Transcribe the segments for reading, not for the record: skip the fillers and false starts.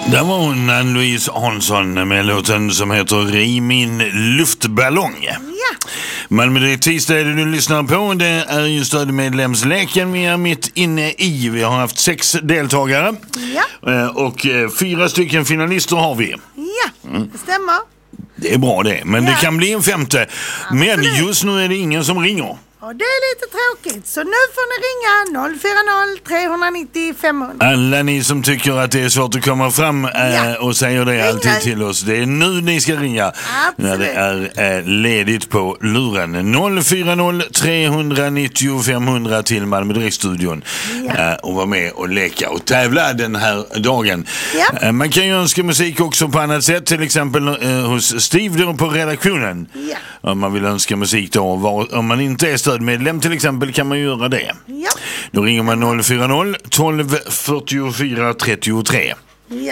Där var hon, Ann-Louise Hansson, med låten som heter I min luftballong. Ja. Malmö Direkt tisdag är det du lyssnar på. Det är ju stödmedlemsleken vi är mitt inne i. Vi har haft 6 deltagare. Ja. Och 4 stycken finalister har vi. Ja, det stämmer. Det är bra det, men det kan bli en 5:e. Men just nu är det ingen som ringer. Och det är lite tråkigt, så nu får ni ringa 040 390 500. Alla ni som tycker att det är svårt att komma fram och säger det alltid till oss. Det är nu ni ska ringa. Absolut. När det är ledigt på luren. 040 390 500 till Malmö Direktstudion. Och vara med och leka och tävla den här dagen. Ja. Man kan ju önska musik också på annat sätt. Till exempel hos Steve då på redaktionen. Ja. Om man vill önska musik då. Om man inte är stödmedlem till exempel kan man göra det. Ja. Då ringer man 040 12 44 33. Ja.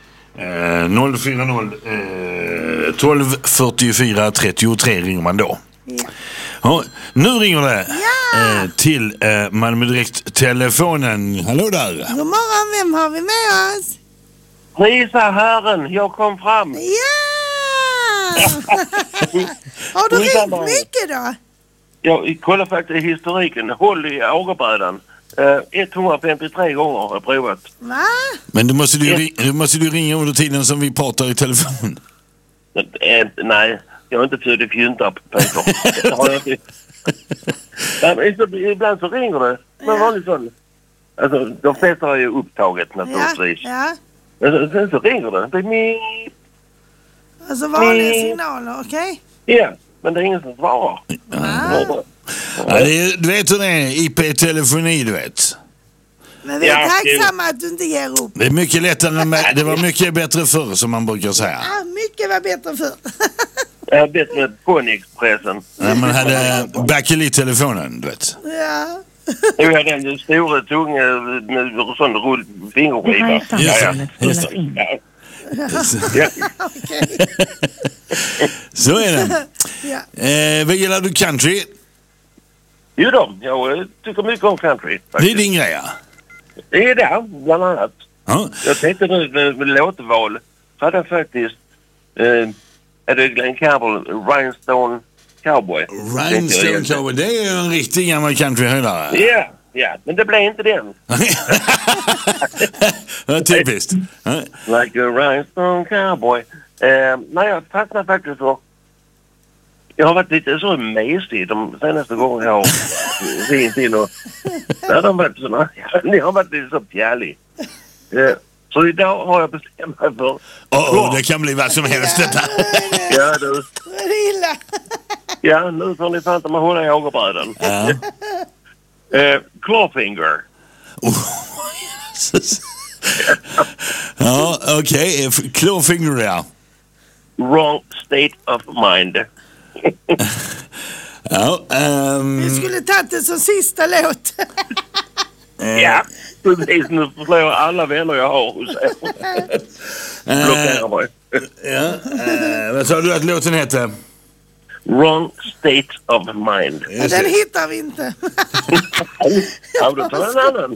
040 12 44 33 ringer man då. Ja. Ja, nu ringer det till Malmö Direkt-telefonen. Hallå där. God morgon, vem har vi med oss? Prisa Herren, jag kom fram. Ja! Har du ringt mycket då? Jag kollar faktiskt historiken. Håll i ågerbrädan. 153 gånger har jag provat. Va? Men du måste du ringa under tiden som vi pratar i telefon. Nej, jag är inte född i fjuntar, Peter. Det har jag inte. Nej, men ibland så ringer det. Men vanligt sån. Alltså, de flesta är ju upptaget naturligtvis. Ja. Men sen så ringer det. Det är min... Alltså vanliga signaler, okej? Ja, men det är ingen som svarar. Ja, du vet hur det är, IP-telefoni, du vet. Men vi är tacksamma att du inte ger upp. Det är mycket lättare med, det var mycket bättre förr som man brukar säga. Ja, mycket var bättre förr. Jag har bett med Ponyexpressen. När man hade bakelit-telefonen, du vet. Ja. Jag hade en stor tunga med sån rull fingerskiva. Just det. Okej. Så är det. Ja. Vad gillar du country? Jo då, jag tycker mycket om country. Faktiskt. Det är din grej, ja. Det är det, bland annat. Ja. Jag tänkte nu med låtval så hade jag faktiskt är det Glenn Campbell, Rhinestone Cowboy. Rhinestone Cowboy, det är ju en riktig gammal countryhöjdare. Ja, men det blev inte den. Ja, typiskt. Like a Rhinestone Cowboy. Nej, jag fastnade faktiskt för... Jag har varit lite så mesig de senaste gångerna jag har ringt in och... När de varit såna... Ni har varit lite så pjärlig. Så idag har jag bestämt mig för... Det kan bli vad som helst detta. Ja, du. Det är illa. Ja, nu får ni fan man hålla i ågerbrädan. Clawfinger. Ja, okej. Clawfinger, ja. Wrong state of mind. Ja, Vi skulle tagit det som sista låt. Ja, precis. Nu förstår jag alla vänner jag har hos er. Blockera mig. Ja, vad sa du att låten heter? Wrong state of mind. Ja, den hittar vi inte. Ja, då tar en annan.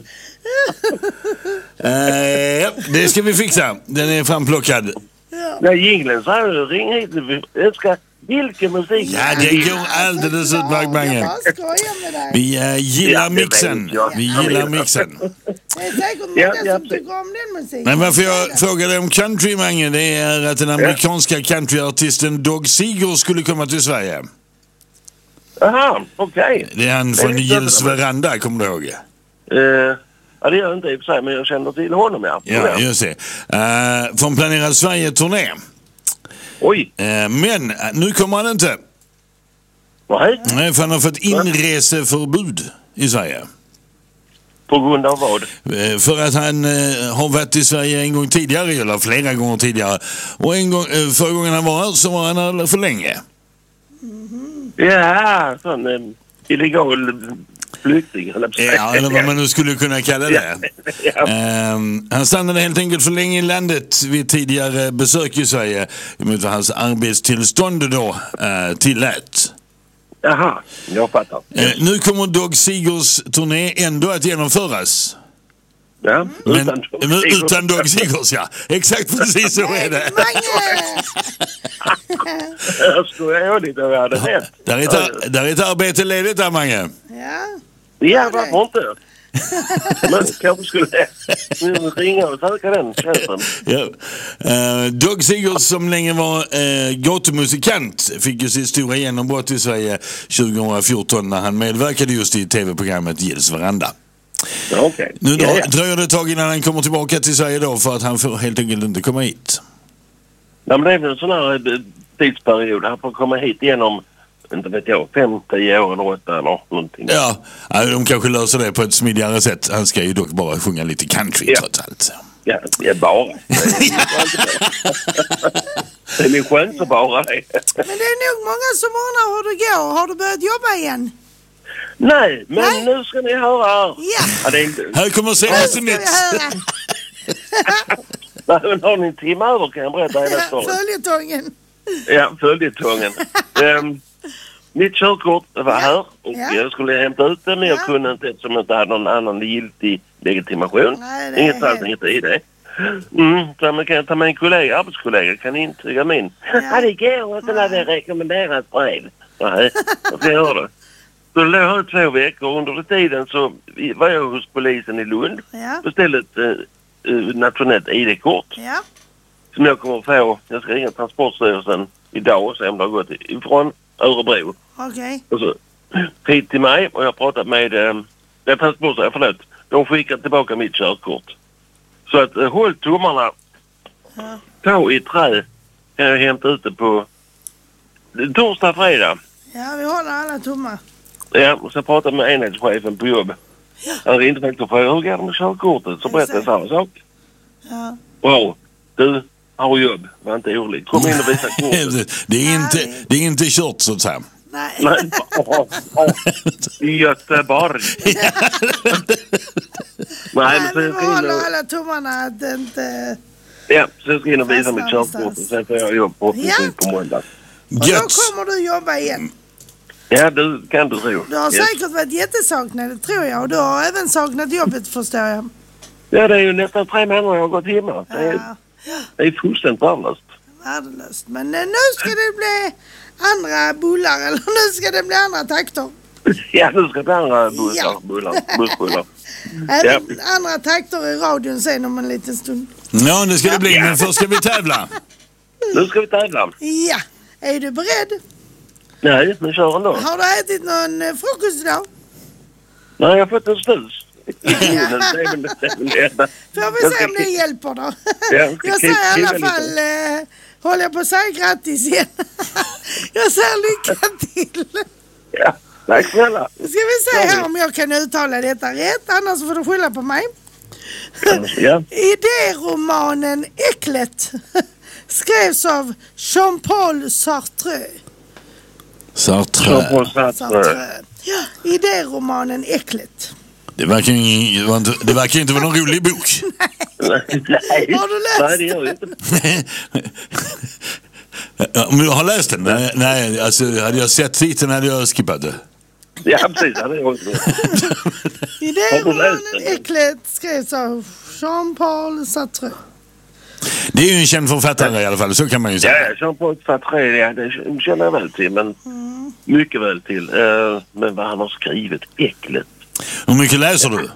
Ja, det ska vi fixa. Den är framplockad. När jinglen så här, ring hit. Vi önskar vilken musik. Ja, det går alldeles utmärkt, Mange. Jag bara skojar med dig. Vi gillar mixen. Vi gillar mixen. Det är säkert många som tycker om den musiken. Men varför jag frågade om country, Mange, det är att den amerikanska countryartisten Dog Seeger skulle komma till Sverige. Aha, okej. Det är han från Gills Veranda, kommer du ihåg? Ja, det gör jag inte i och för sig, men jag känner till honom, ja. Ja, just det. Från planerad Sverige-turné. Oj. Men nu kommer han inte. Nej, för han har fått inreseförbud i Sverige. På grund av vad? För att han har varit i Sverige en gång tidigare, eller flera gånger tidigare. Och förra gången han var här så var han här för länge. Ja, sån illegal flykting. Ja, eller vad man nu skulle kunna kalla det. Han stannade helt enkelt för länge i landet vid tidigare besök i Sverige. Mot hans arbetstillstånd då tillät. Jaha, jag fattar. Nu kommer Dog Seegers turné ändå att genomföras. Ja, utan Dag Sigurds, ja. Exakt precis så är det. Mange! Jag skojar jag lite och jag hade rätt. Där är ett arbete ledigt där, Mange. Ja. Ja, varför inte? Men kanske skulle ringa och söka den tjänsten. Ja. Dag Sigurds, som länge var gatumusikant, fick ju sitt stora genombrott i Sverige 2014 när han medverkade just i tv-programmet Gills veranda. Ja, okay. Nu dröjer det ett tag innan han kommer tillbaka till Sverige då, för att han får helt enkelt inte komma hit. Ja, men det är väl en sån här tidsperiod. Han får komma hit igenom, inte vet jag, 5-10 år eller 8 eller någonting. Ja, de kanske löser det på ett smidigare sätt. Han ska ju dock bara sjunga lite country trots allt. Ja, det är bara. Det är min chans att bara det. Men det är nog många som undrar hur det går. Har du börjat jobba igen? Nej, men nu ska ni höra här. Ja. Det är inte... Här kommer senaste nytt. Men har ni en timme över kan jag berätta hela storyn. Följetongen. Ja, följetongen. Mitt körkort var här och jag skulle hämta ut det, men jag kunde inte eftersom jag inte hade någon annan giltig legitimation. Inget alls, inget i det. Så man kan ta med en kollega, arbetskollega, kan intyga min. Ja, det går inte när det rekommenderar ett brev. Nej, jag ska göra det. Så det låg här 2 veckor. Under tiden så var jag hos polisen i Lund. Beställde ett nationellt ID-kort. Ja. Som jag kommer att få. Jag ska ringa Transportstyrelsen idag och se om det har gått ifrån Örebro. Okej. Och så hit till mig och jag har pratat med Transportstyrelsen, förlåt. De skickar tillbaka mitt körkort. Så att håll tummarna. Ta i trä. Kan jag hämta ut det på torsdag, fredag. Ja, vi håller alla tummar. Ja, och så pratade med enhetschefen på jobb. Han ringde faktiskt och frågade hur går det med körkortet? Så berättade jag samma sak. Ja. Wow, du har jobb. Var inte orolig. Kom in och visa kortet. Det är inte kört så att säga. Nej. I Göteborg. Nej, men vi håller alla tummarna att det inte... Ja, så jag ska in och visa mitt körkort och sen får jag jobb på måndag. Och då kommer du jobba igen. Ja, det kan du tro. Du har säkert varit jättesaknad, det tror jag. Och du har även saknat jobbet, förstår jag. Ja, det är ju nästan 3 månader jag har gått hemma. Det är fullständigt värdelöst. Men nu ska det bli andra bullar, eller nu ska det bli andra takter. Ja, nu ska det bli andra bussbullar. Även andra takter i radion sen om en liten stund. Ja, det ska det bli, men först ska vi tävla. Nu ska vi tävla. Ja, är du beredd? Nej, men kör ändå. Har du ätit någon frukost idag? Nej, jag har fått en snus. Får vi se om det hjälper då. Jag säger i alla fall, håller jag på att säga grattis igen. Jag säger lycka till. Ja, tack snälla. Nu ska vi se här om jag kan uttala detta rätt, annars får du skylla på mig. Ja. Idéromanen Äcklet skrevs av Jean-Paul Sartre. Sartre. Ja, idéromanen Äcklet. Det verkar inte vara någon rolig bok. Nej. Har du läst? Nej, det gör jag inte. Om du har läst den? Nej, alltså hade jag sett titeln hade jag skippat det. Ja, precis. Det hade jag också. Idéromanen Äcklet skrevs av Jean-Paul Sartre. Det är ju en känd författare i alla fall, så kan man ju säga. Ja, Jean-Paul Sartre, det känner jag väl till, men mycket väl till. Men vad han har skrivit, Äcklet. Hur mycket läser du?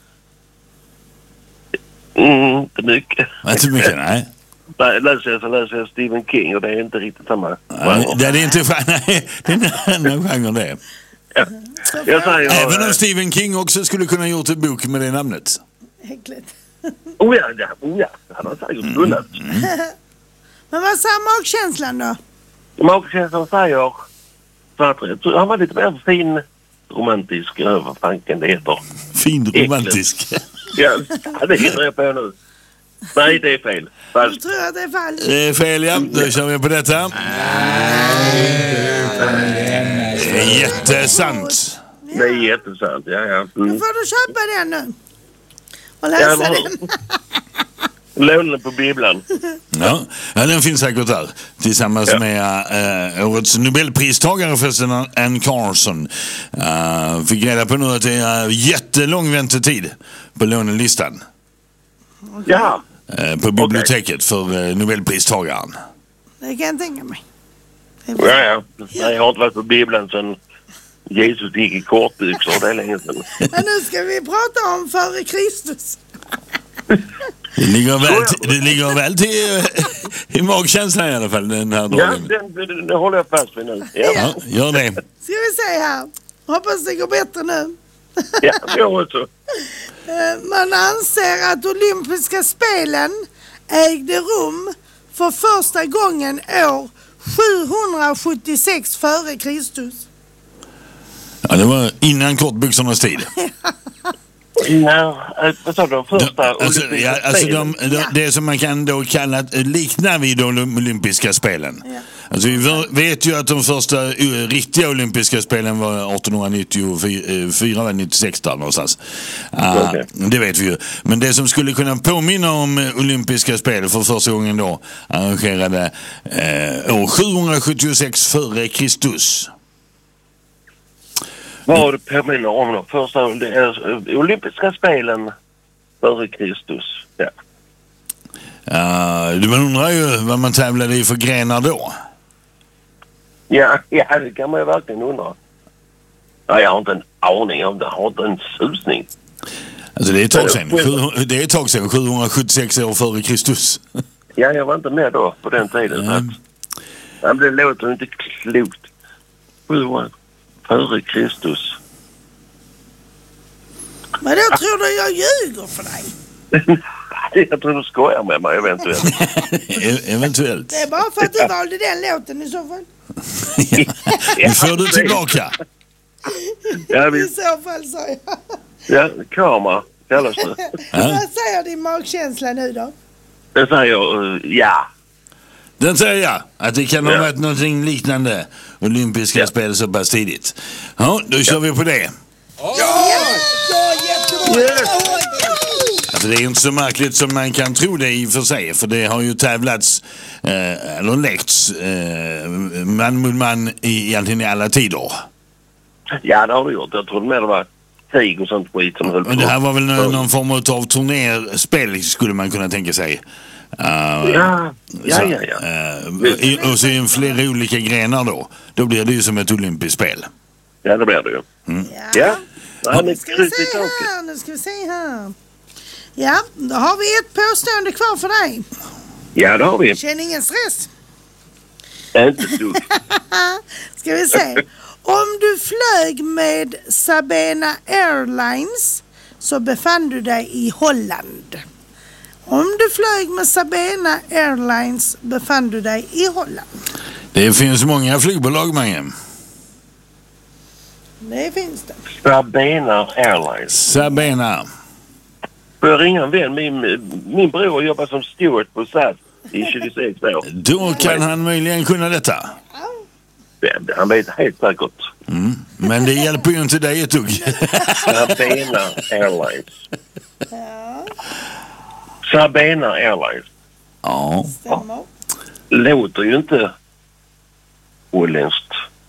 Inte mycket. Inte mycket, nej. Nej, läser jag Stephen King och det är inte riktigt samma. Det är inte det är en annan genre det. Ja. Även om Stephen King också skulle kunna gjort en bok med det namnet. Äckligt. Oh ja. Han har säkert kunnat. Men vad sa magkänslan då? Magkänslan säger Sartre. Han var lite mer fin romantisk, vad fanken det heter. Fin romantisk. Ja, det hittar jag på nu. Nej, det är fel. Jag tror att det är fel. Det är fel, ja. Då kör vi på detta. Det är jättesant. Det är jättesant, ja. Då får du köpa den nu. Och läsa den. Låna den på bibblan. Ja, den finns säkert där. Tillsammans med årets Nobelpristagare förresten, Anne Carson. Fick reda på nu att det är jättelång väntetid på lånelistan. Ja. På biblioteket för Nobelpristagaren. Det kan jag tänka mig. Ja. Jag har inte varit på Bibeln sedan Jesus gick i kortbyxor, det är länge sedan. Men nu ska vi prata om före Kristus. Det ligger väl till i magkänslan i alla fall, den här dagen. Ja, den håller jag fast vid nu. Ja, gör det. Ska vi se här. Hoppas det går bättre nu. Ja, jag också. Man anser att olympiska spelen ägde rum för första gången år 776 före Kristus. Ja, det var innan kortbyxornas tid. Vad sa du, de första olympiska spelen? Det som man kan då kalla likna vid de olympiska spelen. Ja. Alltså vi vet ju att de första riktiga olympiska spelen var 1894 och 96 där någonstans. Okay. Det vet vi ju. Men det som skulle kunna påminna om olympiska spel för första gången då arrangerade år 776 före Kristus. Vad det påminner om de första olympiska spelen före Kristus. Ja. Man undrar ju vad man tävlade i för grenar då. Ja, det kan man ju verkligen undra. Ja, jag har inte en aning om det. Jag har inte en susning. Alltså det är ett tag sedan. Det är ett tag sedan, 776 år före Kristus. Ja, jag var inte med då på den tiden. Men det låter inte klokt. 700 före Kristus. Men då tror du jag ljuger för dig? Jag tror du skojar med mig eventuellt. Eventuellt. Det är bara för att du valde den låten i så fall. Nu får du tillbaka. Ja, I så fall sa jag. Ja, karma kallas det. Vad säger din magkänsla nu då? Den säger ja. Den säger jag. Att det kan ha varit någonting liknande olympiska spel så pass tidigt. Ja, då kör vi på det. Alltså det är inte så märkligt som man kan tro det i och för sig. För det har ju tävlats eller läckts man mot man egentligen i alla tider. Ja, det har du gjort. Jag trodde mer det var krig och sånt skit som höll på. Men det här var väl någon form av turnerspel skulle man kunna tänka sig. Och så är flera olika grenar då. Då blir det ju som ett olympiskt spel. Ja, det blir det ju. Nu ska vi se här. Ja, då har vi ett påstående kvar för dig. Ja, det har vi. Känn ingen stress. Inte så. Ska vi se. Om du flög med Sabena Airlines så befann du dig i Holland. Om du flög med Sabena Airlines befann du dig i Holland. Det finns många flygbolag, Mange. Det finns det. Sabena Airlines. Sabena. Får jag ringa en vän? Min bror jobbar som steward på SAS i 26 år. Då kan han möjligen kunna detta. Han vet helt säkert. Men det hjälper ju inte dig ett dugg. Sabena Airlines. Sabena Airlines. Ja. Stämmer. Låter ju inte holländskt.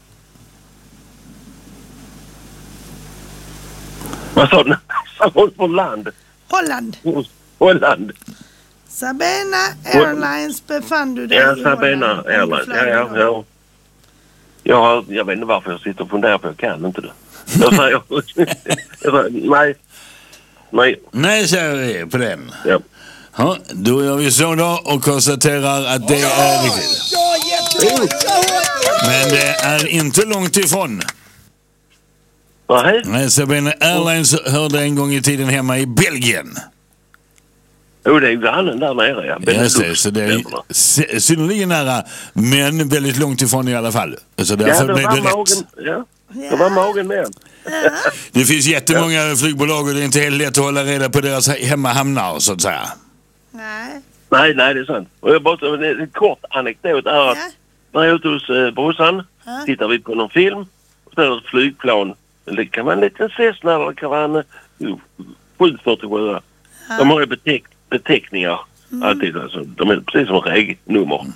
Vad sa du? Från land? Holland. Sabena Airlines befann du dig i Holland. Sabena Airlines. Jag vet inte varför jag sitter och funderar på. Jag kan inte det. Jag säger nej. Nej, säger vi på den. Ja. Ja, då gör vi så då och konstaterar att det är riktigt. Men det är inte långt ifrån. Nej, Sabena Airlines hörde en gång i tiden hemma i Belgien. Jo, det är grannen där nere, ja. Just det, så det är synnerligen nära, men väldigt långt ifrån i alla fall. Så därför blev det rätt. Det var magen med. Det finns jättemånga flygbolag och det är inte helt lätt att hålla reda på deras hemmahamnar, så att säga. Nej, det är sant. Och jag bara en kort anekdot är att när jag är ute hos brorsan tittar vi på någon film och så är det ett flygplan. Det kan vara en liten Cessna eller det kan vara en 747. De har ju beteckningar alltid. Alltså, de är precis som regnummer.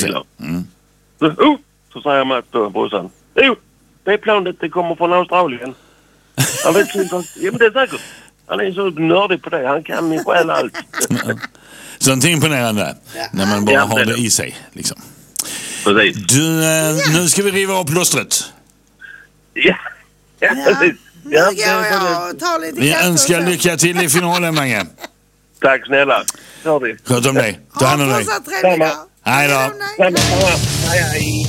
Så säger man till brorsan. Det planet det kommer från Australien. Han vet inte. Ja, men det är säkert. Han är så nördig på det. Han kan min själ allt. Sånt imponerande när man bara har det i sig. Liksom. Precis. Du, nu ska vi riva av plåstret. Ja, precis. Nu går jag och tar lite Vi kaffe önskar och så. lycka till i finalen, Mange. Tack snälla. Sorry. Sköt om dig. Ta hand om dig. Ha en fortsatt trevlig dag. Hej då. Hej.